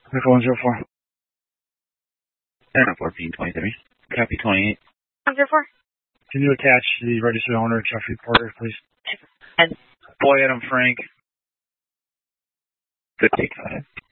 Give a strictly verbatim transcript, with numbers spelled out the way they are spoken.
Nickel one zero four. Turn up fourteen twenty-three. Copy twenty-eight. one zero four. Can you attach the registered owner, Jeffrey Porter, please? And boy, Adam Frank. Good take on it.